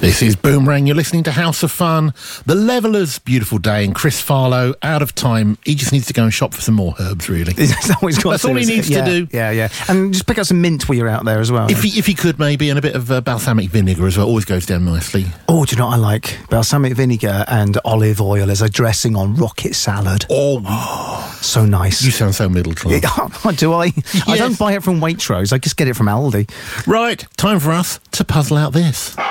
This is Boomerang. You're listening to House of Fun. The Levellers, beautiful day, and Chris Farlow, out of time. He just needs to go and shop for some more herbs, really. That's all he needs to do. Yeah. And just pick up some mint while you're out there as well. If he could, maybe, and a bit of balsamic vinegar as well. Always goes down nicely. Oh, do you know what I like? Balsamic vinegar and olive oil as a dressing on rocket salad. Oh, so nice. You sound so middle class. Do I? Yes. I don't buy it from Waitrose. I just get it from Aldi. Right, time for us to puzzle out this.